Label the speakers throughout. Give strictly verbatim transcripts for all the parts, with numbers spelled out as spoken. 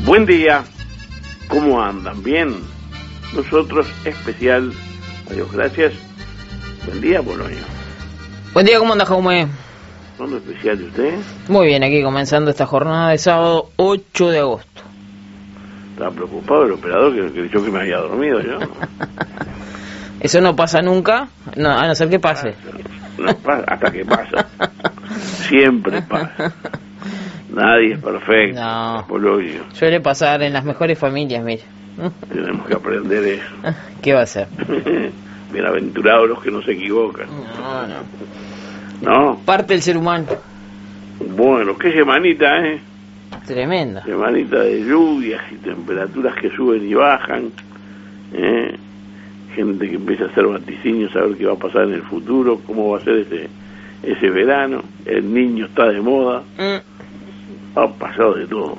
Speaker 1: Buen día, ¿cómo andan? ¿Bien? Nosotros especial, adiós, gracias. Buen día, Boloño.
Speaker 2: Buen día, ¿cómo anda, Jaume?
Speaker 1: ¿Dónde especial de usted?
Speaker 2: Muy bien, aquí comenzando esta jornada de sábado ocho de agosto.
Speaker 1: Estaba preocupado el operador que creyó que me había dormido yo.
Speaker 2: Eso no pasa nunca, no, a no ser que pase.
Speaker 1: No pasa, hasta que pasa. Siempre pasa. Nadie es perfecto.
Speaker 2: No.
Speaker 1: Boloño.
Speaker 2: Suele pasar en las mejores familias, mira.
Speaker 1: Tenemos que aprender eso.
Speaker 2: ¿Qué va a ser?
Speaker 1: Bienaventurados los que no se equivocan.
Speaker 2: No, no.
Speaker 1: ¿No?
Speaker 2: Parte del ser humano.
Speaker 1: Bueno, qué semanita, ¿eh?
Speaker 2: Tremenda.
Speaker 1: Semanita de lluvias y temperaturas que suben y bajan. ¿eh? Gente que empieza a hacer vaticinios a ver qué va a pasar en el futuro, cómo va a ser ese, ese verano. El niño está de moda.
Speaker 2: Mm.
Speaker 1: Ha pasado de todo.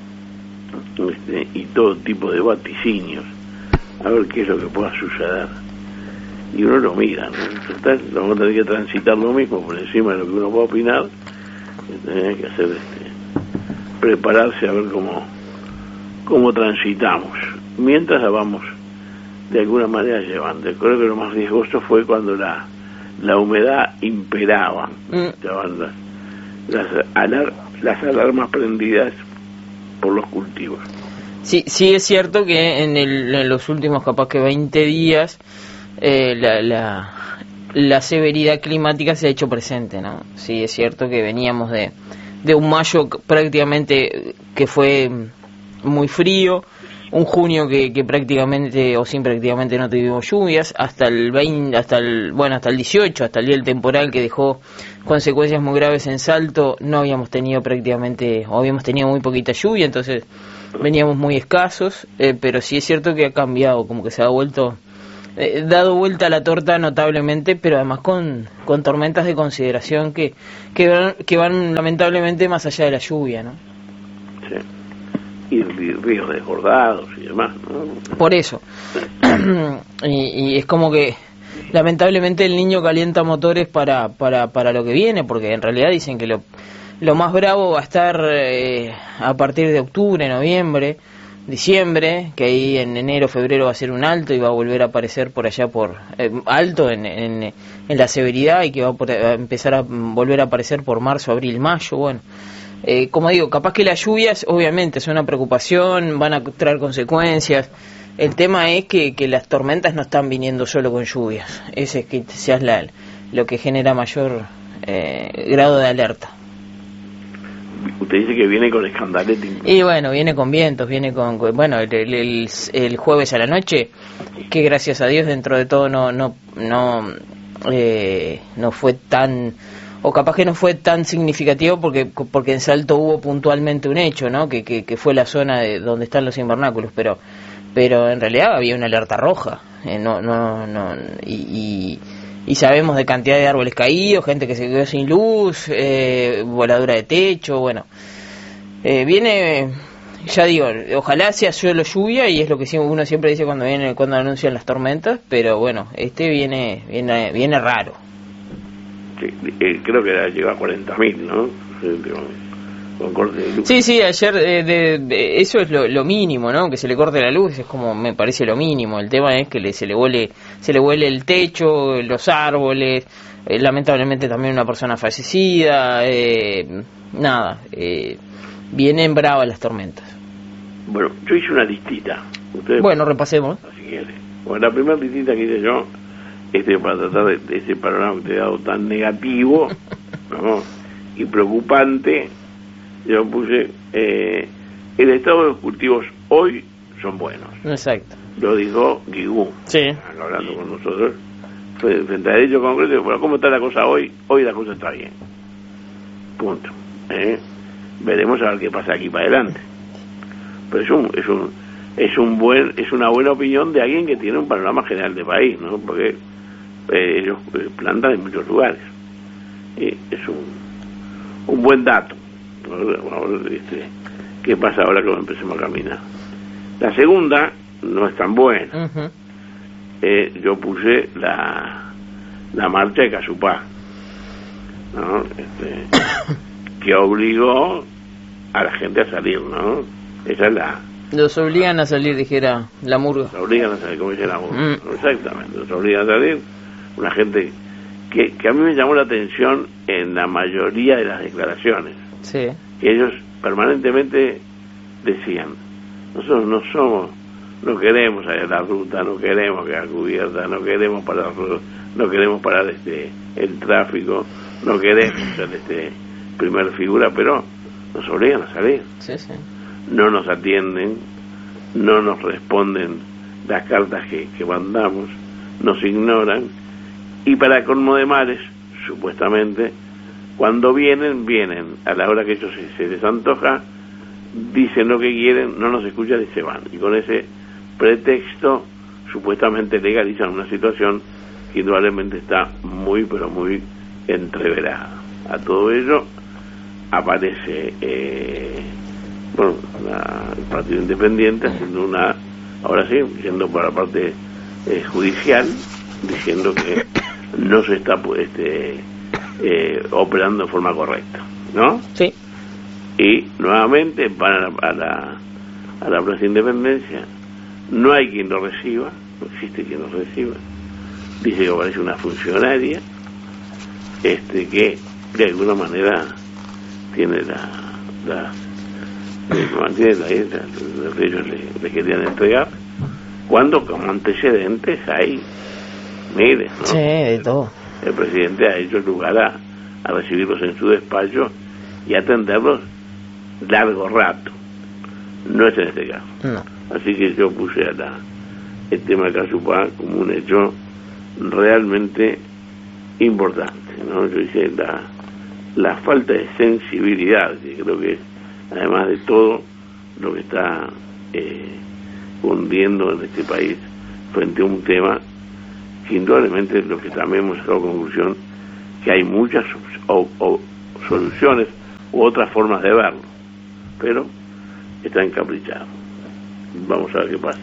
Speaker 1: Este, y todo tipo de vaticinios. A ver qué es lo que pueda suceder. Y uno lo mira, ¿no? Total, vamos a tener que transitar lo mismo por encima de lo que uno puede opinar. Tiene que hacer este, prepararse a ver cómo cómo transitamos mientras la vamos de alguna manera llevando. Creo que lo más riesgoso fue cuando la la humedad imperaba.
Speaker 2: Mm.
Speaker 1: Estaban las, las, alar, las alarmas prendidas por los cultivos.
Speaker 2: Sí, sí es cierto que en, el, en los últimos capaz que veinte días eh, la, la, la severidad climática se ha hecho presente, ¿no? Sí es cierto que veníamos de, de un mayo prácticamente que fue muy frío, un junio que, que prácticamente o sin prácticamente no tuvimos lluvias, hasta el veinte, hasta el bueno hasta el dieciocho, hasta el día del temporal que dejó consecuencias muy graves en Salto, no habíamos tenido prácticamente, o habíamos tenido muy poquita lluvia, entonces veníamos muy escasos, eh, pero sí es cierto que ha cambiado, como que se ha vuelto, eh, dado vuelta a la torta notablemente, pero además con, con tormentas de consideración que, que, van, que van lamentablemente más allá de la lluvia, ¿no?
Speaker 1: Sí. Y ríos desbordados y demás, ¿no?
Speaker 2: Por eso. y, y es como que lamentablemente el niño calienta motores para, para, para lo que viene, porque en realidad dicen que lo, lo más bravo va a estar eh, a partir de octubre, noviembre, diciembre, que ahí en enero, febrero va a ser un alto y va a volver a aparecer por allá por eh, alto en, en, en la severidad y que va a, por, a empezar a volver a aparecer por marzo, abril, mayo, bueno. Eh, como digo, capaz que las lluvias obviamente son una preocupación, van a traer consecuencias. El tema es que, que las tormentas no están viniendo solo con lluvias. Ese es que sea la, lo que genera mayor eh, grado de alerta.
Speaker 1: Usted dice que viene con escandalete.
Speaker 2: Y bueno, viene con vientos, viene con... con bueno, el, el, el jueves a la noche, que gracias a Dios dentro de todo no no no, eh, no fue tan... o capaz que no fue tan significativo porque porque en Salto hubo puntualmente un hecho, ¿no? Que, que, que fue la zona de donde están los invernáculos, pero pero en realidad había una alerta roja, eh, no no no y, y y sabemos de cantidad de árboles caídos, gente que se quedó sin luz, eh, voladura de techo, bueno, eh, viene, ya digo, ojalá sea solo lluvia y es lo que uno siempre dice cuando viene cuando anuncian las tormentas, pero bueno, este viene viene viene raro.
Speaker 1: Sí, eh, creo que llegó a cuarenta mil, ¿no? Con corte de luz.
Speaker 2: Sí, sí, ayer eh, de, de, eso es lo, lo mínimo, ¿no? Que se le corte la luz es como me parece lo mínimo. El tema es que le, se le vuele se le vuele el techo, los árboles, eh, lamentablemente también una persona fallecida, eh, nada, eh, vienen bravas las tormentas.
Speaker 1: Bueno, yo hice una listita. Ustedes,
Speaker 2: bueno, repasemos.
Speaker 1: Si quiere. Bueno, la primera listita que hice yo, este para tratar de, de ese panorama que te he dado tan negativo, ¿no? Y preocupante, yo puse eh, el estado de los cultivos hoy son buenos.
Speaker 2: Exacto.
Speaker 1: Lo dijo Guigú,
Speaker 2: sí,
Speaker 1: hablando con nosotros frente a ellos concreto. Bueno, ¿cómo está la cosa hoy? Hoy la cosa está bien, punto. ¿Eh? Veremos a ver qué pasa aquí para adelante, pero es un es un es un buen es una buena opinión de alguien que tiene un panorama general de país, ¿no? Porque eh, ellos plantan en muchos lugares. Eh, es un un buen dato. Vamos a ver este, qué pasa ahora que empecemos a caminar. La segunda no es tan buena.
Speaker 2: Uh-huh.
Speaker 1: Eh, yo puse la la marcha de Casupá, ¿no? Este, que obligó a la gente a salir, ¿no? Esa es la...
Speaker 2: Los obligan a salir, dijera la murga.
Speaker 1: Los obligan a salir, como dice la murga.
Speaker 2: Mm.
Speaker 1: Exactamente, los obligan a salir. Una gente que, que a mí me llamó la atención en la mayoría de las declaraciones.
Speaker 2: Sí.
Speaker 1: Que ellos permanentemente decían, nosotros no somos, no queremos a la ruta, no queremos quedar cubierta, no queremos parar, no queremos parar este el tráfico, no queremos ser este primer figura, pero nos obligan a salir.
Speaker 2: Sí, sí.
Speaker 1: No nos atienden, no nos responden las cartas que, que mandamos, nos ignoran, y para colmo de males, supuestamente, cuando vienen, vienen a la hora que ellos se, se les antoja, dicen lo que quieren, no nos escuchan y se van, y con ese pretexto supuestamente legalizan una situación que indudablemente está muy pero muy entreverada. A todo ello aparece eh, bueno, la, el Partido Independiente haciendo una, ahora sí, yendo por la parte eh, judicial, diciendo que no se está este, eh, operando de forma correcta, ¿no?
Speaker 2: Sí.
Speaker 1: Y nuevamente van a la, a la, a la Plaza Independencia, no hay quien lo reciba, no existe quien lo reciba, dice que aparece una funcionaria este que de alguna manera tiene la, la eh, mantiene la isla, lo que ellos le, le querían entregar, cuando como antecedentes hay miles, ¿no?
Speaker 2: Sí, de todo.
Speaker 1: El presidente ha hecho lugar a, a recibirlos en su despacho y atenderlos largo rato. No es en este caso.
Speaker 2: No.
Speaker 1: Así que yo puse a la, el tema de Casupá como un hecho realmente importante, ¿no? Yo hice la, la falta de sensibilidad, que creo que es, además de todo, lo que está eh, hundiendo en este país frente a un tema que indudablemente lo que también hemos sacado conclusión, que hay muchas o, o, soluciones u otras formas de verlo, pero está encaprichado. Vamos a ver qué pasa.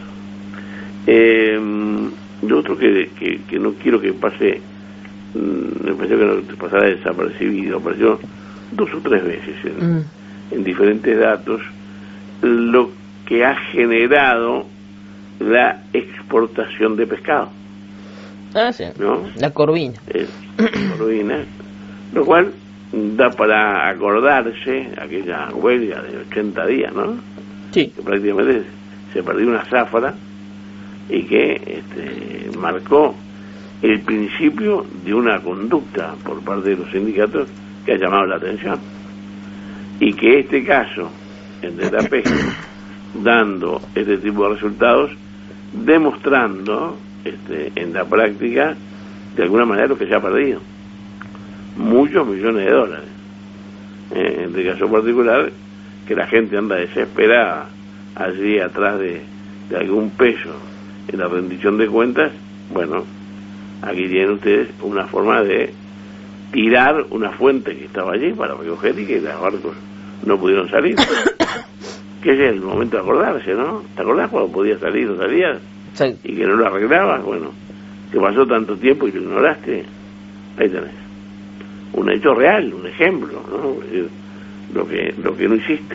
Speaker 1: Eh, lo otro que, que, que no quiero que pase, me pareció que no pasara desapercibido, apareció dos o tres veces en, mm. en diferentes datos, lo que ha generado la exportación de pescado.
Speaker 2: Ah, sí. ¿No? La corvina.
Speaker 1: Eh, la corvina, lo cual da para acordarse aquella huelga de ochenta días, ¿no?
Speaker 2: Sí.
Speaker 1: Que prácticamente se perdió una zafra y que este, marcó el principio de una conducta por parte de los sindicatos que ha llamado la atención. Y que este caso, el de la pesca, dando este tipo de resultados, demostrando este, en la práctica, de alguna manera, lo que se ha perdido. Muchos millones de dólares. Eh, en este caso particular, que la gente anda desesperada allí atrás de, de algún peso en la rendición de cuentas. Bueno, aquí tienen ustedes una forma de tirar una fuente que estaba allí para recoger y que los barcos no pudieron salir. Que es el momento de acordarse, ¿no? ¿Te acordás cuando podía salir o salías?
Speaker 2: Sí.
Speaker 1: Y que no lo arreglabas. Bueno, que pasó tanto tiempo y lo ignoraste. Ahí tenés un hecho real, un ejemplo, ¿no? Lo que lo que no hiciste.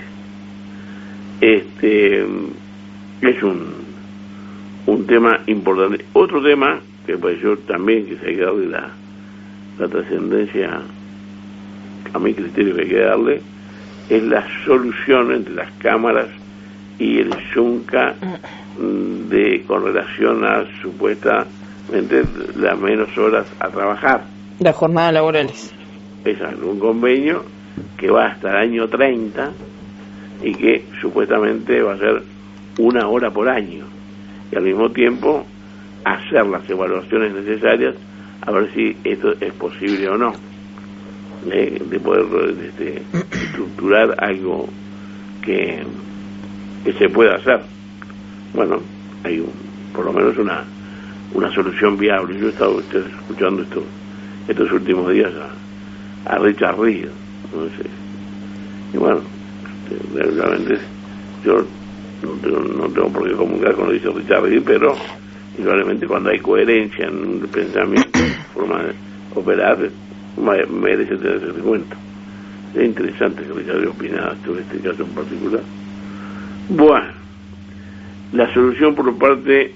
Speaker 1: Este es un un tema importante. Otro tema que pareció también que se hay que darle la, la trascendencia, a mi criterio que hay que darle, es la solución entre las cámaras y el Zunca de con relación a supuestamente las menos horas a trabajar.
Speaker 2: Las jornadas laborales.
Speaker 1: Exacto, un convenio que va hasta el año treinta y que supuestamente va a ser una hora por año, y al mismo tiempo hacer las evaluaciones necesarias a ver si esto es posible o no, eh, de poder este, estructurar algo que, que se pueda hacer. Bueno, hay un, por lo menos una una solución viable. Yo he estado ustedes escuchando esto estos últimos días a, a Richard Reed, no sé, y bueno, realmente yo no tengo, no tengo por qué comunicar con lo que dice Richard Reed, pero indudablemente cuando hay coherencia en el pensamiento, forma de operar, merece tenerse en cuenta. Es interesante que Richard Reed opinara sobre este caso en particular. Bueno, la solución por parte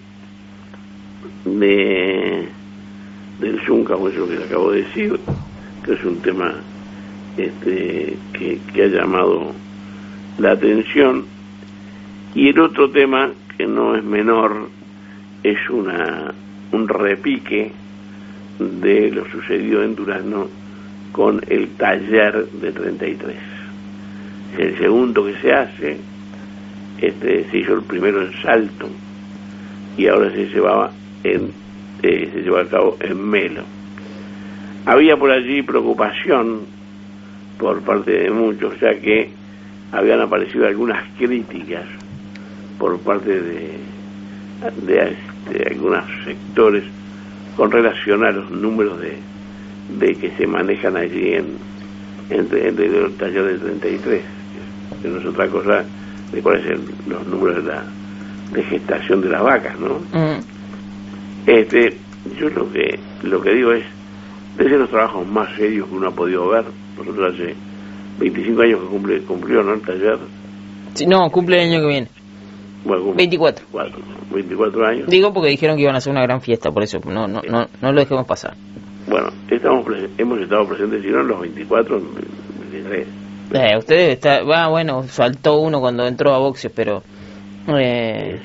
Speaker 1: de del Zunca, como es lo que le acabo de decir, que es un tema este, que, que ha llamado la atención, y el otro tema que no es menor es una un repique de lo sucedido en Durazno con el taller de treinta y tres. El segundo que se hace, este se hizo el primero en Salto y ahora se llevaba en eh, se lleva a cabo en Melo. Había por allí preocupación por parte de muchos, ya que habían aparecido algunas críticas por parte de, de, de algunos sectores con relación a los números de, de que se manejan allí en entre, entre el taller del treinta y tres, que no es otra cosa de cuáles son los números de la de gestación de las vacas, ¿no? Mm. Este, yo lo que lo que digo es, desde los trabajos más serios que uno ha podido ver. Nosotros hace veinticinco años que cumple, cumplió, ¿no?, el taller.
Speaker 2: Sí, no, cumple el año que viene.
Speaker 1: Bueno, cumple veinticuatro. veinticuatro años.
Speaker 2: Digo porque dijeron que iban a hacer una gran fiesta, por eso no no no, no lo dejemos pasar.
Speaker 1: Bueno, estamos hemos estado presentes, si no, en los veinticuatro, veintitrés.
Speaker 2: Eh, ustedes está, ah, bueno, saltó uno cuando entró a boxes, pero eh,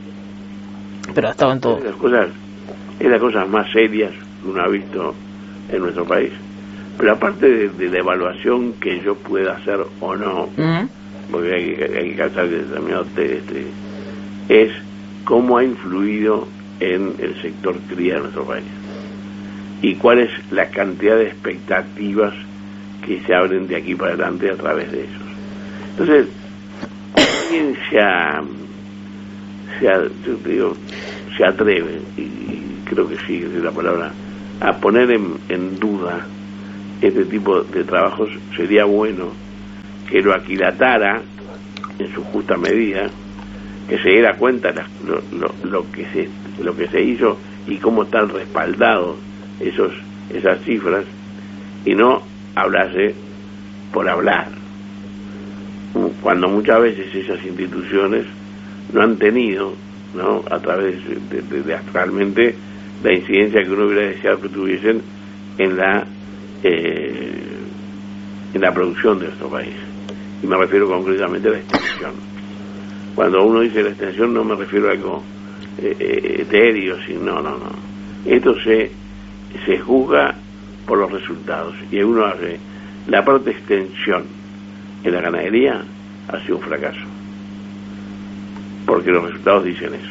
Speaker 2: pero estaban todos.
Speaker 1: Las cosas, es las cosas más serias que uno ha visto en nuestro país. Pero aparte de, de la evaluación que yo pueda hacer o no, uh-huh. porque hay, hay que calzar que determinado este, es cómo ha influido en el sector cría de nuestro país y cuál es la cantidad de expectativas que se abren de aquí para adelante a través de esos. Entonces, alguien se, ha, se, ha, yo te digo, se atreve, y, y creo que sí, es la palabra, a poner en, en duda este tipo de trabajos, sería bueno que lo aquilatara en su justa medida, que se diera cuenta la, lo, lo, lo que se lo que se hizo y cómo están respaldados esos esas cifras, y no hablase por hablar, cuando muchas veces esas instituciones no han tenido, ¿no?, a través de, de, de realmente la incidencia que uno hubiera deseado que tuviesen en la eh, en la producción de nuestro país. Y me refiero concretamente a la extensión. Cuando uno dice la extensión no me refiero a algo eh, eh, etéreo, sino no, no, no. Esto se se juzga por los resultados, y uno hace la parte de extensión en la ganadería ha sido un fracaso, porque los resultados dicen eso,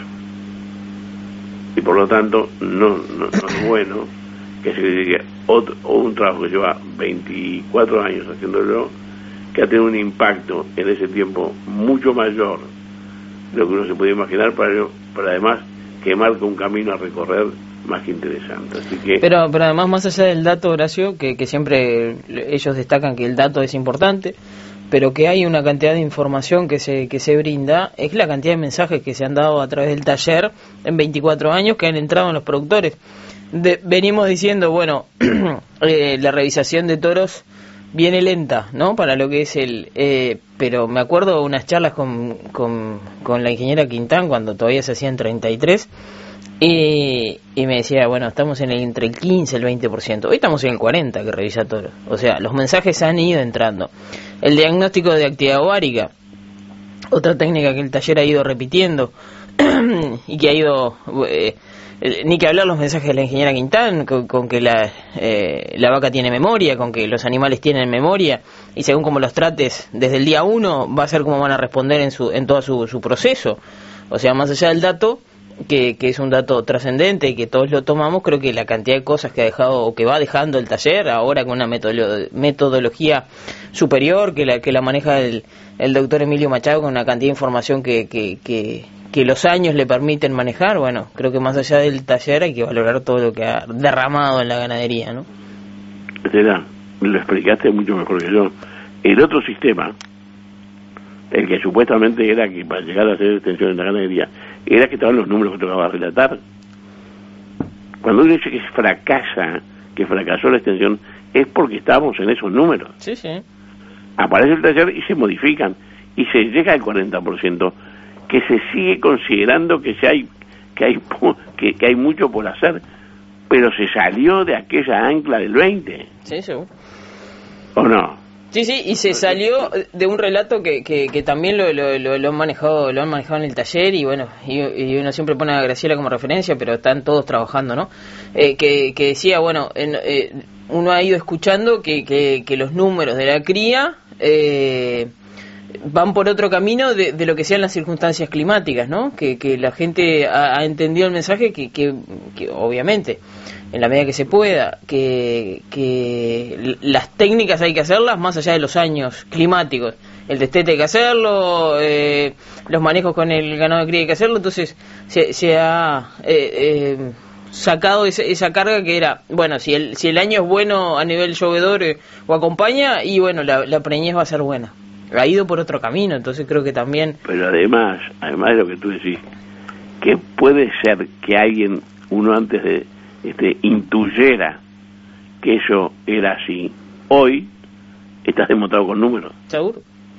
Speaker 1: y por lo tanto no, no, no es bueno que se dedique otro, o un trabajo que lleva veinticuatro años haciéndolo, que ha tenido un impacto en ese tiempo mucho mayor de lo que uno se puede imaginar, para, para además que marca un camino a recorrer más que interesante. Así que
Speaker 2: pero pero además, más allá del dato, Horacio, que, que siempre ellos destacan que el dato es importante, pero que hay una cantidad de información que se que se brinda, es la cantidad de mensajes que se han dado a través del taller en veinticuatro años que han entrado en los productores. De, venimos diciendo, bueno, eh, la revisación de toros viene lenta, ¿no?, para lo que es el... Eh, pero me acuerdo de unas charlas con, con, con la ingeniera Quintán cuando todavía se hacían treinta y tres, y, y me decía, bueno, estamos en el, entre el quince y el veinte por ciento. Hoy estamos en el cuarenta por ciento que revisa toros. O sea, los mensajes han ido entrando. El diagnóstico de actividad ovárica, otra técnica que el taller ha ido repitiendo y que ha ido... Eh, ni que hablar los mensajes de la ingeniera Quintán, con, con que la, eh, la vaca tiene memoria, con que los animales tienen memoria, y según como los trates desde el día uno, va a ser como van a responder en su en todo su, su proceso. O sea, más allá del dato, que, que es un dato trascendente y que todos lo tomamos, creo que la cantidad de cosas que ha dejado o que va dejando el taller, ahora con una metodolo- metodología superior, que la que la maneja el, el doctor Emilio Machado, con una cantidad de información que... que, que que los años le permiten manejar, bueno, creo que más allá del taller hay que valorar todo lo que ha derramado en la ganadería, ¿no?
Speaker 1: Estela, lo explicaste mucho mejor que yo. El otro sistema, el que supuestamente era que para llegar a hacer extensión en la ganadería, era que estaban los números que te acabas de relatar. Cuando uno dice que fracasa, que fracasó la extensión, es porque estamos en esos números.
Speaker 2: Sí, sí.
Speaker 1: Aparece el taller y se modifican. y se llega al cuarenta por ciento, que se sigue considerando que se hay que hay que, que hay mucho por hacer, pero se salió de aquella ancla del veinte.
Speaker 2: Sí, seguro.
Speaker 1: ¿O no?
Speaker 2: Sí, sí, y se salió de un relato que, que, que también lo, lo, lo, lo han manejado lo han manejado en el taller, y bueno, y, y uno siempre pone a Graciela como referencia, pero están todos trabajando, ¿no? Eh, que, que decía, bueno, en, eh, uno ha ido escuchando que, que, que los números de la cría eh, van por otro camino de, de lo que sean las circunstancias climáticas, ¿no? Que, que la gente ha, ha entendido el mensaje que, que, que obviamente, en la medida que se pueda, que, que las técnicas hay que hacerlas más allá de los años climáticos. El destete hay que hacerlo, eh, los manejos con el ganado de cría hay que hacerlo, entonces se, se ha eh, eh, sacado esa, esa carga que era, bueno, si el, si el año es bueno a nivel llovedor eh, o acompaña, y bueno, la, la preñez va a ser buena. Ha ido por otro camino, entonces creo que también...
Speaker 1: Pero además, además de lo que tú decís, ¿qué puede ser que alguien, uno antes de este intuyera que eso era así? Hoy estás demostrado con números.
Speaker 2: ¿Seguro?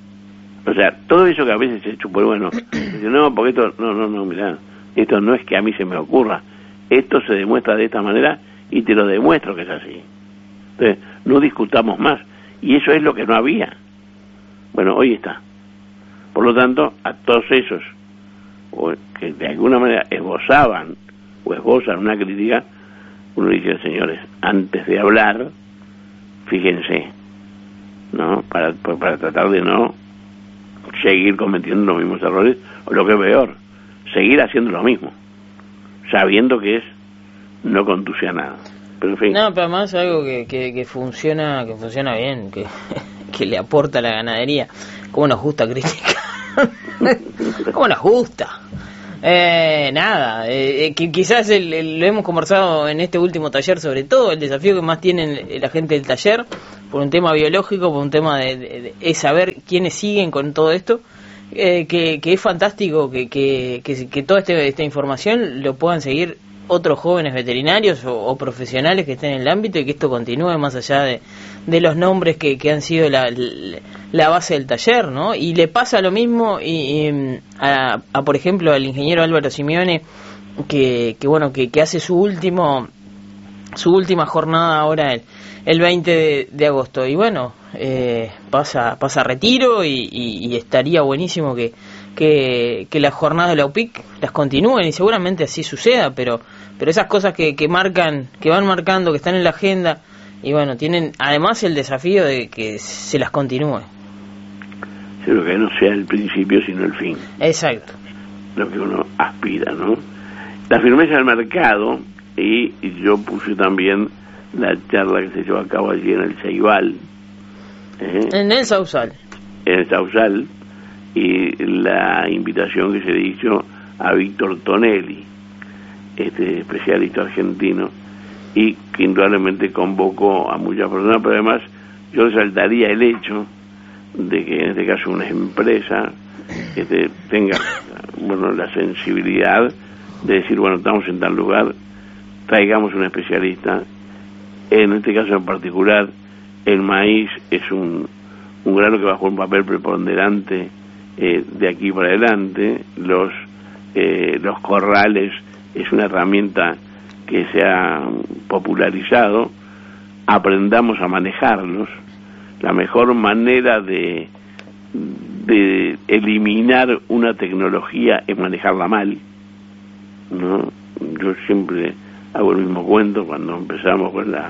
Speaker 1: O sea, todo eso que a veces se chupó, bueno, dice, no, porque esto, no, no, no, mirá, esto no es que a mí se me ocurra, esto se demuestra de esta manera y te lo demuestro que es así. Entonces, no discutamos más, y eso es lo que no había. Bueno, hoy está. Por lo tanto, a todos esos o que de alguna manera esbozaban o esbozan una crítica, uno dice, señores, antes de hablar, fíjense, ¿no? Para, para tratar de no seguir cometiendo los mismos errores, o lo que es peor, seguir haciendo lo mismo, sabiendo que es no conduce a nada. Pero en fin.
Speaker 2: No, pero además algo que, que, que funciona, que funciona bien, que que le aporta a la ganadería. ¿Cómo nos gusta criticar? ¿Cómo nos gusta? Eh, nada, eh, que quizás el, el, lo hemos conversado en este último taller, sobre todo el desafío que más tienen la gente del taller, por un tema biológico, por un tema de, de, de es saber quiénes siguen con todo esto, eh, que, que es fantástico que, que, que, que toda este, esta información lo puedan seguir otros jóvenes veterinarios o, o profesionales que estén en el ámbito, y que esto continúe más allá de, de los nombres que, que han sido la, la base del taller, ¿no? Y le pasa lo mismo y, y a, a, por ejemplo, al ingeniero Álvaro Simeone, que, que bueno, que, que hace su último su última jornada ahora el, el veinte de, de agosto, y bueno, eh, pasa pasa a retiro, y, y, y estaría buenísimo que que, que las jornadas de la U P I C las continúen, y seguramente así suceda, pero pero esas cosas que, que marcan, que van marcando, que están en la agenda, y bueno, tienen además el desafío de que se las continúe.
Speaker 1: Sí, lo que no sea el principio sino el fin.
Speaker 2: Exacto.
Speaker 1: Lo que uno aspira, ¿no? La firmeza del mercado, y, y yo puse también la charla que se llevó a cabo allí en el Ceibal, ¿eh?
Speaker 2: En el Sausal.
Speaker 1: En el Sausal, y la invitación que se le hizo a Víctor Tonelli, este especialista argentino, y que indudablemente convocó a muchas personas, pero además yo resaltaría el hecho de que en este caso una empresa este, tenga bueno la sensibilidad de decir, bueno, estamos en tal lugar, traigamos un especialista. En este caso en particular, el maíz es un, un grano que va a jugar un papel preponderante eh, de aquí para adelante. Los, eh, los corrales es una herramienta que se ha popularizado. Aprendamos a manejarlos. La mejor manera de, de eliminar una tecnología es manejarla mal, ¿no? Yo siempre hago el mismo cuento cuando empezamos con la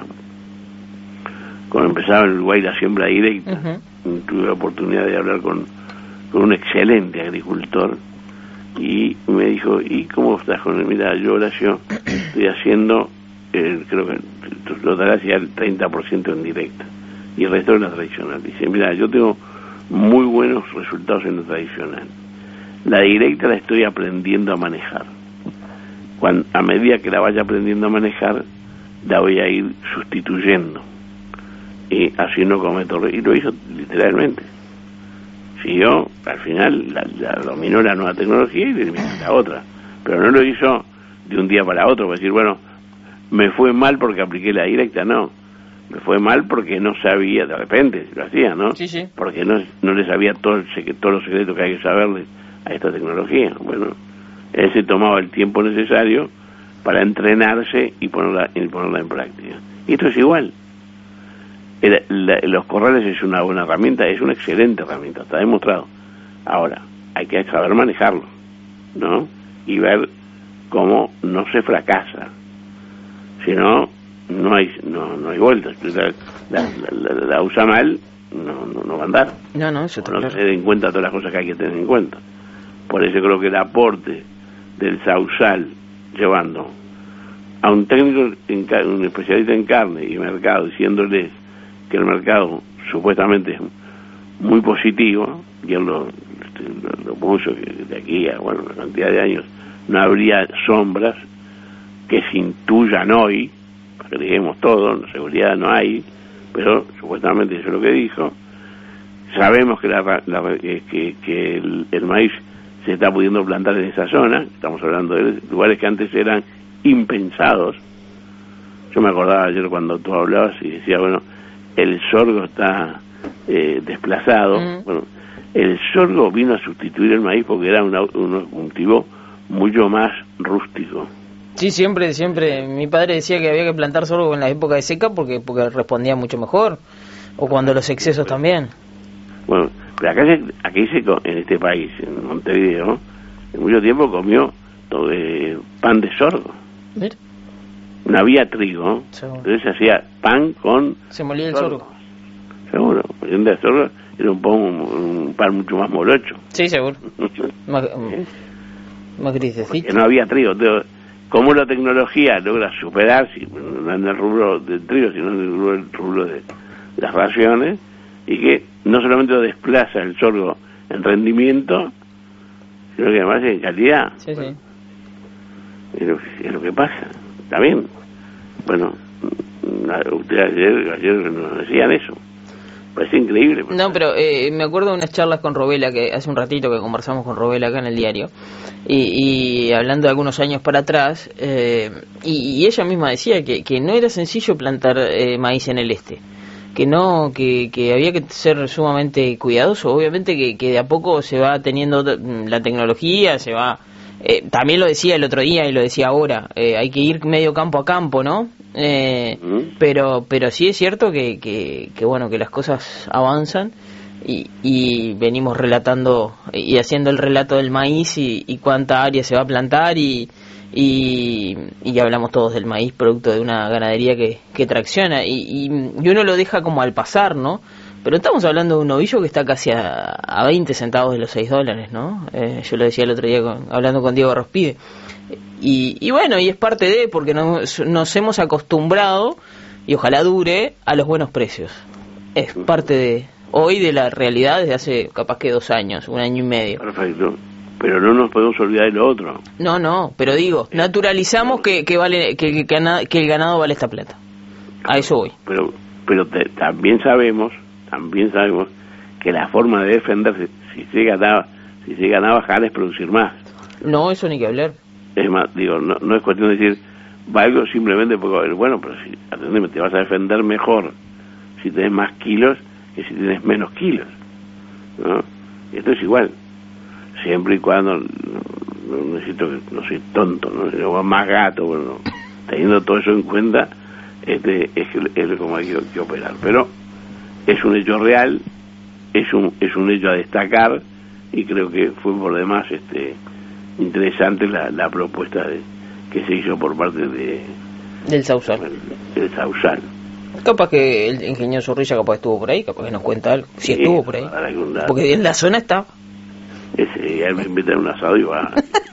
Speaker 1: cuando empezaba en Uruguay la siembra directa. Uh-huh. Tuve la oportunidad de hablar con, con un excelente agricultor y me dijo, ¿y cómo estás con él? Mira, yo Horacio estoy haciendo eh, creo que lo darás ya el treinta por ciento en directa y el resto en la tradicional. Dice, mira, yo tengo muy buenos resultados en la tradicional, la directa la estoy aprendiendo a manejar. Cuando, a medida que la vaya aprendiendo a manejar, la voy a ir sustituyendo, y así no cometo errores. Y lo hizo literalmente. Siguió, al final la, la dominó la nueva tecnología y eliminó la otra, pero no lo hizo de un día para otro, para decir, bueno, me fue mal porque apliqué la directa. No, Le fue mal porque no sabía, de repente lo hacía, ¿no?
Speaker 2: Sí, sí.
Speaker 1: Porque no, no le sabía todo el, todos los secretos que hay que saberle a esta tecnología. Bueno, él se tomaba el tiempo necesario para entrenarse y ponerla, y ponerla en práctica. Y esto es igual. El, la, los corrales es una buena herramienta, es una excelente herramienta, está demostrado. Ahora, hay que saber manejarlo, ¿no? Y ver cómo no se fracasa. Si no, no hay no, no hay vuelta. La, la, la, la usa mal, no, no, no va a andar.
Speaker 2: No, no, eso está
Speaker 1: no
Speaker 2: claro.
Speaker 1: se den en cuenta todas las cosas que hay que tener en cuenta. Por eso creo que el aporte del Sausal, llevando a un técnico, en, un especialista en carne y mercado, diciéndoles que el mercado supuestamente es muy positivo, y él lo, lo, lo puso, que de aquí a bueno, una cantidad de años no habría sombras que se intuyan hoy, para que digamos todo, la seguridad no hay, pero supuestamente eso es lo que dijo. Sabemos que, la, la, que, que el, el maíz se está pudiendo plantar en esa zona, estamos hablando de lugares que antes eran impensados. Yo me acordaba ayer cuando tú hablabas y decía, bueno, el sorgo está eh, desplazado. Mm. Bueno, el sorgo vino a sustituir el maíz porque era una, un cultivo mucho más rústico.
Speaker 2: Sí, siempre, siempre. Mi padre decía que había que plantar sorgo en la época de seca porque porque respondía mucho mejor, o cuando los excesos también.
Speaker 1: Bueno, pero acá se, aquí se, en este país, en Montevideo, en mucho tiempo comió todo, eh, pan de sorgo. ¿Mira? No había trigo, seguro. Entonces se hacía pan con
Speaker 2: se molía el sorgo.
Speaker 1: Seguro, el de sorgo era un pan, un, un pan mucho más morocho.
Speaker 2: Sí, seguro. más,
Speaker 1: ¿Eh?
Speaker 2: más grisecito.
Speaker 1: Porque no había trigo. Entonces, ¿cómo la tecnología logra superar, si, no en el rubro del trigo, sino en el rubro, el rubro de las raciones, y que no solamente lo desplaza el sorgo en rendimiento, sino que además en calidad?
Speaker 2: Sí, sí.
Speaker 1: Es lo, es lo que pasa. Está bien. Bueno, ustedes ayer, ayer nos decían eso. Parece increíble.
Speaker 2: Pues. No, pero eh, me acuerdo de unas charlas con Robela, que hace un ratito que conversamos con Robela acá en el diario, y, y hablando de algunos años para atrás, eh, y, y ella misma decía que, que no era sencillo plantar eh, maíz en el este, que no, que, que había que ser sumamente cuidadoso. Obviamente que, que de a poco se va teniendo la tecnología, se va... Eh, también lo decía el otro día y lo decía ahora, eh, hay que ir medio campo a campo, ¿no? Eh, ¿Mm? pero pero sí es cierto que, que, que bueno, que las cosas avanzan y, y venimos relatando y haciendo el relato del maíz y, y cuánta área se va a plantar y, y, y hablamos todos del maíz, producto de una ganadería que, que tracciona y, y, y uno lo deja como al pasar, ¿no? Pero estamos hablando de un novillo que está casi a, a veinte centavos de los seis dólares, ¿no? Eh, yo lo decía el otro día con, hablando con Diego Rospide. Y, y bueno, y es parte de, porque nos, nos hemos acostumbrado, y ojalá dure, a los buenos precios. Es parte de hoy de la realidad desde hace capaz que dos años, un año y medio.
Speaker 1: Perfecto. Pero no nos podemos olvidar de lo otro.
Speaker 2: No, no, pero digo, naturalizamos que, que, vale, que, que, que el ganado vale esta plata. A eso voy.
Speaker 1: Pero, pero te, también sabemos... También sabemos que la forma de defenderse, si se gana, si se gana a bajar, es producir más.
Speaker 2: No, eso ni que hablar.
Speaker 1: Es más, digo, no, no es cuestión de decir, valgo simplemente porque, bueno, pero si, atendeme, te vas a defender mejor si tenés más kilos que si tienes menos kilos, ¿no? Y esto es igual, siempre y cuando, no, no necesito que, no soy tonto, ¿no? Yo más gato, bueno, teniendo todo eso en cuenta, este es, es como hay que, que operar, pero es un hecho real, es un es un hecho a destacar y creo que fue por demás este interesante la, la propuesta de, que se hizo por parte de
Speaker 2: del Sausal.
Speaker 1: Del Sausal.
Speaker 2: Capaz que el ingeniero Zorrilla capaz estuvo por ahí, capaz que nos cuenta algo, si sí, estuvo por ahí. Porque en la zona está.
Speaker 1: Ese, él me invita a un asado y va.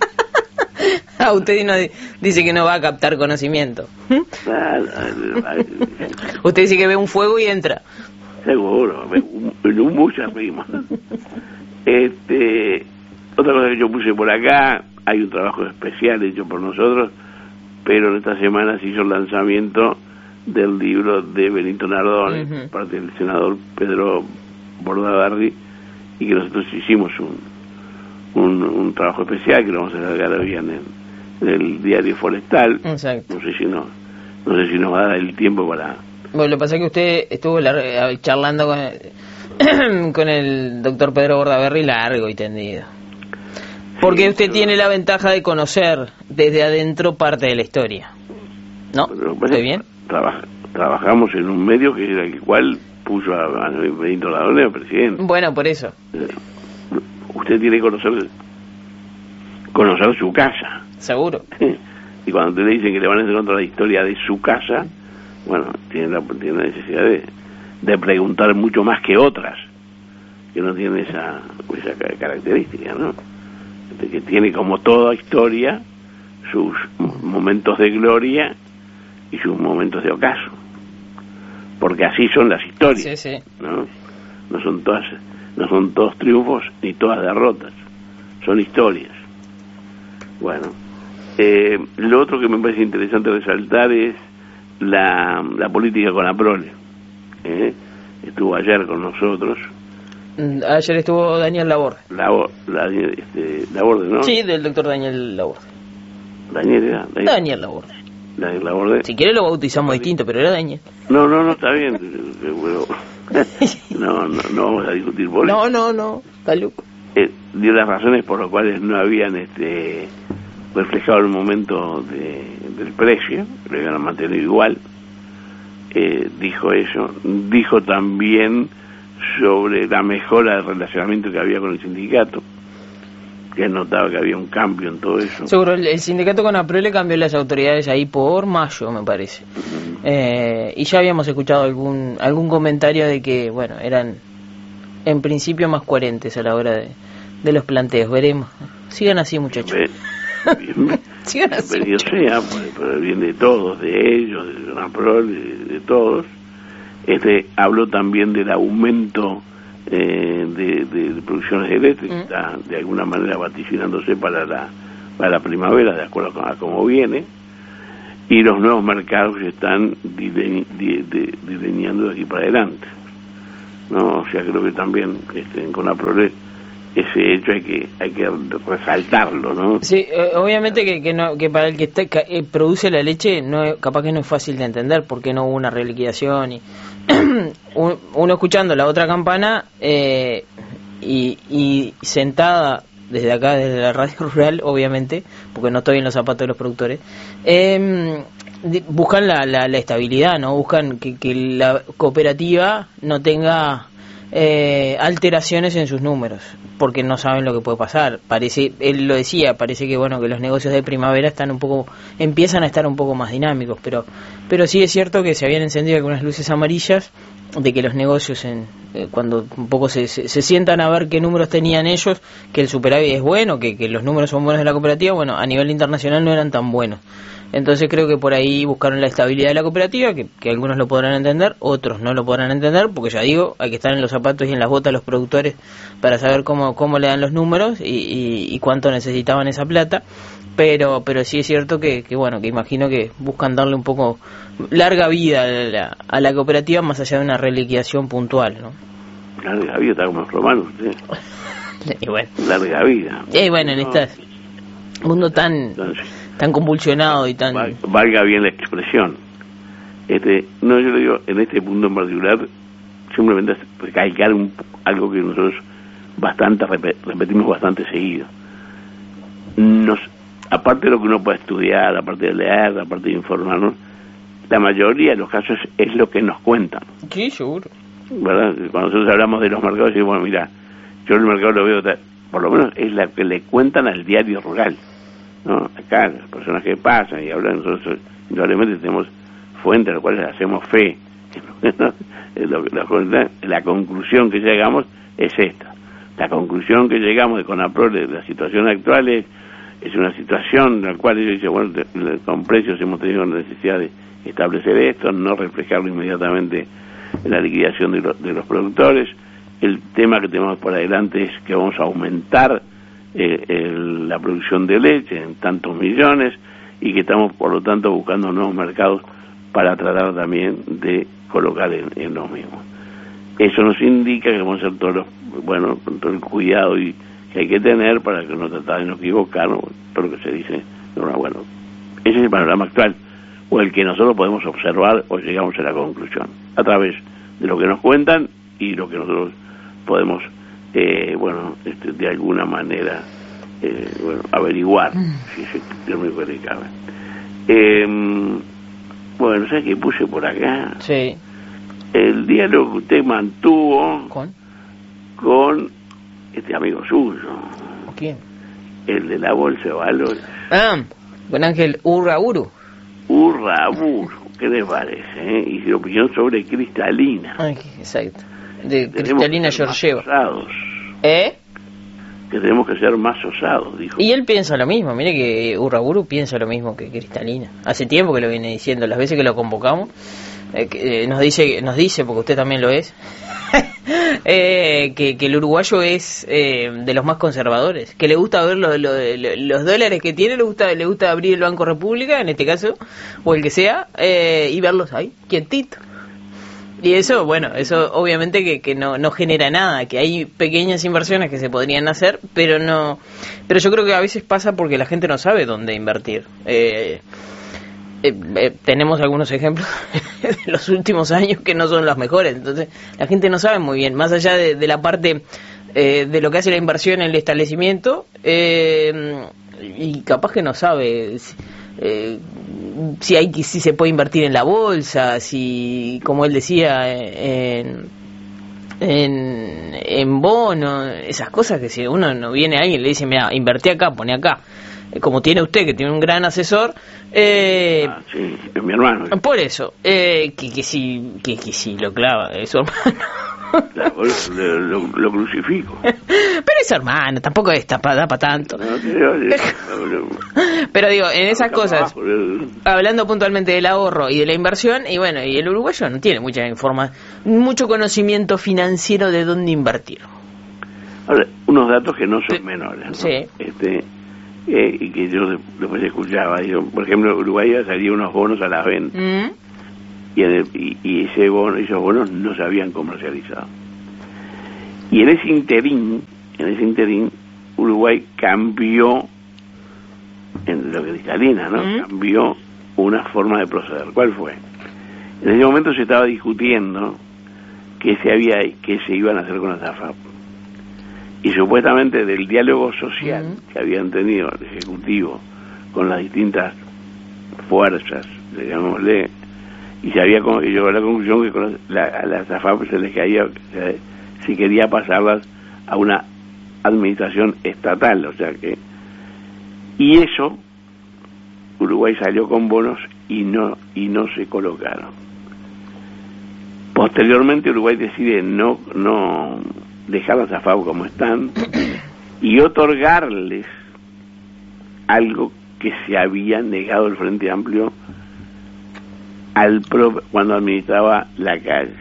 Speaker 2: Ah, usted no, dice que no va a captar conocimiento.
Speaker 1: Ah, no, no, no.
Speaker 2: Usted dice que ve un fuego y entra.
Speaker 1: Seguro, en un mucha rima. Este, otra cosa que yo puse por acá, hay un trabajo especial hecho por nosotros, pero en esta semana se hizo el lanzamiento del libro de Benito Nardone, uh-huh. parte del senador Pedro Bordaberry, y que nosotros hicimos un, un, un trabajo especial que lo vamos a sacar hoy en el, en el diario Forestal.
Speaker 2: Exacto.
Speaker 1: No sé si no, no sé si nos va a dar el tiempo para
Speaker 2: Bueno, lo que pasa es que usted estuvo lar- charlando con, con el doctor Pedro Bordaberry largo y tendido. Porque
Speaker 1: sí,
Speaker 2: usted
Speaker 1: pero...
Speaker 2: tiene la ventaja de conocer desde adentro parte de la historia. ¿No? ¿Estoy bien?
Speaker 1: Trabaja, trabajamos en un medio que era el cual puso a, a Benito Ladrone presidente.
Speaker 2: Bueno, por eso.
Speaker 1: Usted tiene que conocer conocer su casa.
Speaker 2: Seguro.
Speaker 1: Y cuando usted le dicen que le van a enseñar contra la historia de su casa, bueno, tiene la, tiene la necesidad de, de preguntar mucho más que otras que no tienen esa, esa característica, ¿no? De que tiene, como toda historia, sus momentos de gloria y sus momentos de ocaso, porque así son las historias.
Speaker 2: Sí, sí.
Speaker 1: ¿No? No son todas, no son todos triunfos ni todas derrotas, son historias. Bueno, eh, lo otro que me parece interesante resaltar es la, la política con la prole. ¿eh? Estuvo ayer con nosotros.
Speaker 2: Ayer estuvo Daniel Laborde.
Speaker 1: La, la, este, Laborde, ¿no?
Speaker 2: Sí, del doctor Daniel Laborde.
Speaker 1: Daniel era. Daniel,
Speaker 2: Daniel Laborde.
Speaker 1: Daniel Laborde.
Speaker 2: Si quiere lo bautizamos distinto, pero era Daniel.
Speaker 1: No, no, no, está bien. Bueno, no, no, no vamos a discutir por
Speaker 2: no,
Speaker 1: eso.
Speaker 2: No, no, no, está loco.
Speaker 1: Eh, dio las razones por las cuales no habían este reflejado el momento de, del precio, lo iban a mantener igual. Eh, dijo eso. Dijo también sobre la mejora del relacionamiento que había con el sindicato, que él notaba que había un cambio en todo eso.
Speaker 2: Seguro, el, el sindicato con APROLE cambió las autoridades ahí por mayo, me parece. Uh-huh. eh, y ya habíamos escuchado algún algún comentario de que, bueno, eran en principio más coherentes a la hora de, de los planteos. Veremos. Sigan así, muchachos.
Speaker 1: Bien,
Speaker 2: Sigan así,
Speaker 1: bienvenido sea, por, por el bien de todos, de ellos, de APROLE, de, de todos. Este habló también del aumento eh, de, de, de producciones eléctricas, mm. de alguna manera vaticinándose para la para la primavera, de acuerdo a cómo viene, y los nuevos mercados que están diseñando de aquí para adelante, ¿no? O sea, creo que también este, con APROLE ese hecho hay que hay que resaltarlo, ¿no?
Speaker 2: Sí, eh, obviamente que, que no que para el que está, que, eh, produce la leche no capaz que no es fácil de entender porque no hubo una reliquidación y uno escuchando la otra campana eh, y, y sentada desde acá, desde la radio rural, obviamente, porque no estoy en los zapatos de los productores, eh, buscan la, la, la estabilidad, ¿no? Buscan que, que la cooperativa no tenga eh, alteraciones en sus números, porque no saben lo que puede pasar. Parece, él lo decía, parece que bueno que los negocios de primavera están un poco, empiezan a estar un poco más dinámicos, pero pero sí es cierto que se habían encendido algunas luces amarillas de que los negocios en eh, cuando un poco se, se, se sientan a ver qué números tenían ellos, que el superávit es bueno, que, que los números son buenos de la cooperativa, bueno, a nivel internacional no eran tan buenos. Entonces creo que por ahí buscaron la estabilidad de la cooperativa, que, que algunos lo podrán entender, otros no lo podrán entender, porque ya digo, hay que estar en los zapatos y en las botas de los productores para saber cómo cómo le dan los números y, y, y cuánto necesitaban esa plata, pero pero sí es cierto que, que bueno, que imagino que buscan darle un poco larga vida a la, a la cooperativa más allá de una reliquidación puntual, ¿no?
Speaker 1: Larga vida, está como los romanos, ¿sí?
Speaker 2: Y bueno.
Speaker 1: Larga vida.
Speaker 2: Y bueno, en este mundo tan...
Speaker 1: Entonces,
Speaker 2: tan convulsionado y tan...
Speaker 1: Valga bien la expresión. Este, no, yo le digo, en este punto en particular, simplemente recalcar un, algo que nosotros bastante repetimos bastante seguido. Nos, aparte de lo que uno puede estudiar, aparte de leer, aparte de informarnos, la mayoría de los casos es lo que nos cuentan.
Speaker 2: Sí, seguro.
Speaker 1: ¿Verdad? Cuando nosotros hablamos de los mercados, decimos, bueno, mira, yo el mercado lo veo, por lo menos es la que le cuentan al diario rural, ¿no? Acá las personas que pasan y hablan, nosotros indudablemente tenemos fuentes a las cuales hacemos fe. la, la, la conclusión que llegamos es esta. La conclusión que llegamos de CONAPROLE de la situación actual es, es una situación en la cual ellos dicen, bueno, con precios hemos tenido la necesidad de establecer esto, no reflejarlo inmediatamente en la liquidación de, lo, de los productores. El tema que tenemos por adelante es que vamos a aumentar eh, el, la producción de leche en tantos millones y que estamos por lo tanto buscando nuevos mercados para tratar también de colocar en, en los mismos. Eso nos indica que vamos a hacer todos los, bueno, con todo el cuidado y que hay que tener para que no tratar de no equivocarnos, todo lo que se dice. Bueno, ese es el panorama actual. o el que nosotros podemos observar o llegamos a la conclusión, a través de lo que nos cuentan y lo que nosotros podemos, eh, bueno, este, de alguna manera, eh, bueno, averiguar, mm. si es lo único que le cabe. Eh, bueno, ¿sabes qué puse por acá?
Speaker 2: Sí.
Speaker 1: El diálogo que usted mantuvo
Speaker 2: ¿Con?
Speaker 1: con este amigo suyo.
Speaker 2: ¿Quién?
Speaker 1: El de la bolsa de valores.
Speaker 2: Ah, con Ángel Urrauru.
Speaker 1: Urrauru, ¿qué le parece? Eh? Y su opinión sobre Cristalina.
Speaker 2: Ay, exacto. De Cristalina Georgieva. ¿Eh?
Speaker 1: Que tenemos que ser más osados, dijo.
Speaker 2: Y él piensa lo mismo, mire que Urrauru piensa lo mismo que Cristalina. Hace tiempo que lo viene diciendo, las veces que lo convocamos, eh, que, eh, nos dice, nos dice, porque usted también lo es, eh, que, que el uruguayo es eh, de los más conservadores, que le gusta ver lo, lo, lo, los dólares que tiene, le gusta le gusta abrir el Banco República, en este caso, o el que sea, eh, y verlos ahí, quietito. Y eso, bueno, eso obviamente que, que no, no genera nada, que hay pequeñas inversiones que se podrían hacer, pero no, pero yo creo que a veces pasa porque la gente no sabe dónde invertir. Eh, eh, eh, tenemos algunos ejemplos de los últimos años que no son los mejores, entonces la gente no sabe muy bien, más allá de, de la parte eh, de lo que hace la inversión en el establecimiento, eh, y capaz que no sabe eh, si hay si se puede invertir en la bolsa, si, como él decía, en en, en bonos, esas cosas que si uno no viene a alguien y le dice, mira, invertí acá, pone acá, como tiene usted, que tiene un gran asesor, eh,
Speaker 1: ah, sí, es mi hermano.
Speaker 2: Por eso, eh, que, que sí, que, que sí lo clava, es su hermano.
Speaker 1: Claro, lo, lo, lo crucifico.
Speaker 2: Pero es hermano, tampoco es da para tanto. No, no, no, pero digo, en esas cosas, hablando puntualmente del ahorro y de la inversión, y bueno, y el uruguayo no tiene mucha informa, mucho conocimiento financiero de dónde invertir.
Speaker 1: Ahora, unos datos que no son sí. menores, ¿no?
Speaker 2: Sí.
Speaker 1: Este, eh, y que yo después escuchaba, digo, por ejemplo, Uruguay salía unos bonos a la venta. Mm. Y, en el, y, y ese bono, esos bonos no se habían comercializado. Y en ese interín, en ese interín, Uruguay cambió, en lo que Cristalina, ¿no? ¿Mm? Cambió una forma de proceder. ¿Cuál fue? En ese momento se estaba discutiendo qué se había, qué se iban a hacer con las A F A P. Y supuestamente del diálogo social ¿Mm? que habían tenido el Ejecutivo con las distintas fuerzas, digámosle, y se había llegado a la conclusión que con la, a las A F A P se les caía, se, si quería pasarlas a una administración estatal, o sea que, y eso Uruguay salió con bonos y no y no se colocaron. Posteriormente Uruguay decide no no dejar las A F A P como están y otorgarles algo que se había negado el Frente Amplio al pro, cuando administraba la calle,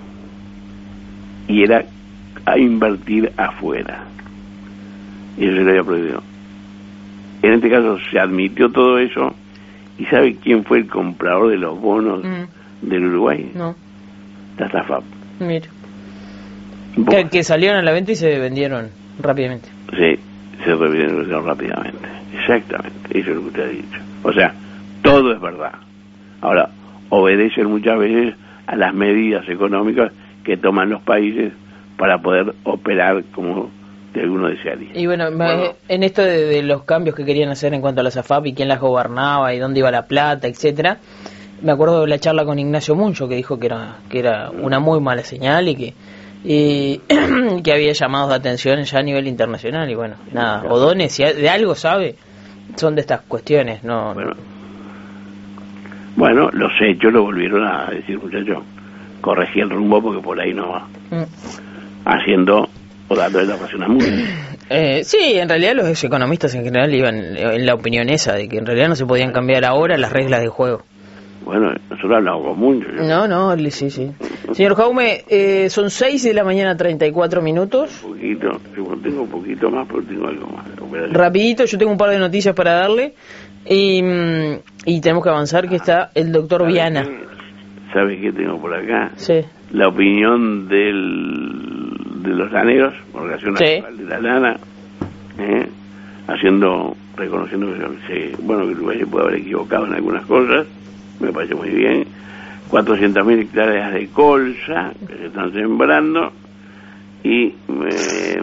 Speaker 1: y era a invertir afuera, y eso se le había prohibido. En este caso se admitió todo eso, y ¿sabe quién fue el comprador de los bonos mm. del Uruguay?
Speaker 2: No.
Speaker 1: Las A F A P.
Speaker 2: Mira. Que, que salieron a la venta y se vendieron rápidamente.
Speaker 1: Sí, se vendieron rápidamente, exactamente, eso es lo que usted ha dicho. O sea, todo es verdad. Ahora, obedecen muchas veces a las medidas económicas que toman los países para poder operar como de alguno desearía.
Speaker 2: Y bueno, bueno. en esto de, de los cambios que querían hacer en cuanto a las A F A P y quién las gobernaba y dónde iba la plata, etcétera, me acuerdo de la charla con Ignacio Muncho, que dijo que era que era una muy mala señal y que y que había llamados de atención ya a nivel internacional. Y bueno, nada, claro. O'Donnell, si de algo sabe, son de estas cuestiones, no...
Speaker 1: Bueno. Bueno, los hechos lo volvieron a decir, muchachos, corregí el rumbo porque por ahí no va. Mm. Haciendo o dando la pasión a muchos.
Speaker 2: Eh, sí, en realidad los economistas en general iban en la opinión esa, de que en realidad no se podían cambiar ahora las reglas del juego.
Speaker 1: Bueno, nosotros hablamos con muchos.
Speaker 2: No, no, sí, sí. Señor Jaume, eh, son seis de la mañana, treinta y cuatro minutos.
Speaker 1: Un poquito, tengo un poquito más, pero tengo algo más.
Speaker 2: Rapidito, yo tengo un par de noticias para darle. Y, y tenemos que avanzar, que está el doctor Viana.
Speaker 1: ¿Sabes qué tengo por acá?
Speaker 2: Sí.
Speaker 1: La opinión del, de los laneros, Organización Nacional sí. de la Lana, ¿eh? haciendo, reconociendo que se, bueno, que Uruguay se puede haber equivocado en algunas cosas, me parece muy bien. cuatrocientas mil hectáreas de colza que se están sembrando y eh,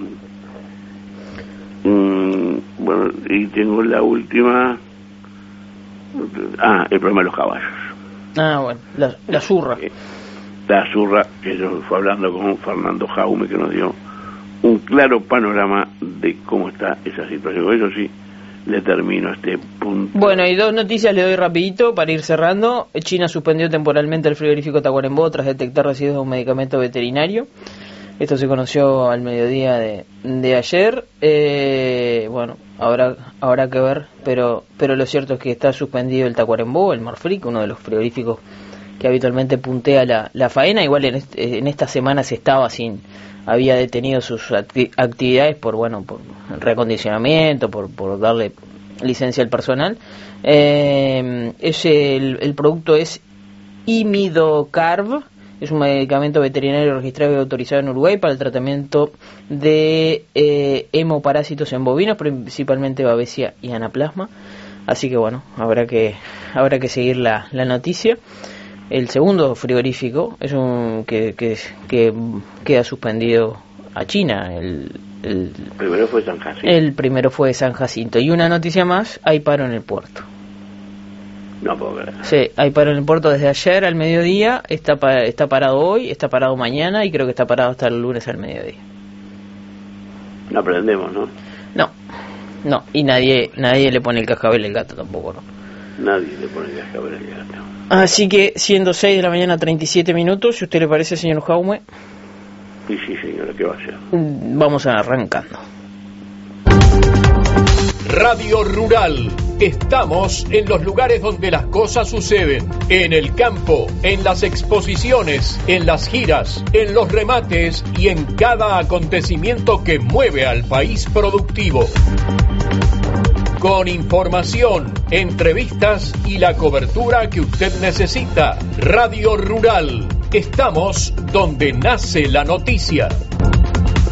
Speaker 1: mm, bueno, y tengo la última, ah, el problema de los caballos.
Speaker 2: Ah, bueno, la, la zurra.
Speaker 1: La zurra, que yo fue hablando con Fernando Jaume, que nos dio un claro panorama de cómo está esa situación. Eso sí, le termino este punto.
Speaker 2: Bueno, y dos noticias le doy rapidito para ir cerrando. China suspendió temporalmente el frigorífico Tacuarembó tras detectar residuos de un medicamento veterinario. Esto se conoció al mediodía de, de ayer. Eh, bueno, habrá, habrá que ver, pero pero lo cierto es que está suspendido el Tacuarembó, el Marfrig, uno de los frigoríficos que habitualmente puntea la, la faena. Igual en, este, en esta semana se estaba sin, había detenido sus acti- actividades por, bueno, por reacondicionamiento, por, por darle licencia al personal. Eh, es el, el producto es Imidocarb. Es un medicamento veterinario registrado y autorizado en Uruguay para el tratamiento de eh, hemoparásitos en bovinos, principalmente babesia y anaplasma. Así que bueno, habrá que habrá que seguir la, la noticia. El segundo frigorífico es un que, que, que queda suspendido a China. El, el
Speaker 1: primero fue San Jacinto.
Speaker 2: El primero fue San Jacinto. Y una noticia más, hay paro en el puerto.
Speaker 1: No puedo creer.
Speaker 2: Sí, hay paro en el puerto desde ayer al mediodía, está pa- está parado hoy, está parado mañana y creo que está parado hasta el lunes al mediodía.
Speaker 1: No aprendemos, ¿no?
Speaker 2: No, no, y nadie nadie le pone el cascabel al gato tampoco, ¿no?
Speaker 1: Nadie le pone el cascabel al gato.
Speaker 2: Así que, siendo seis de la mañana, treinta y siete minutos, si usted le parece, señor Jaume.
Speaker 1: Sí, sí, señora, ¿qué va a hacer?
Speaker 2: Vamos arrancando.
Speaker 3: Radio Rural. Estamos en los lugares donde las cosas suceden. En el campo, en las exposiciones, en las giras, en los remates y en cada acontecimiento que mueve al país productivo. Con información, entrevistas y la cobertura que usted necesita. Radio Rural. Estamos donde nace la noticia.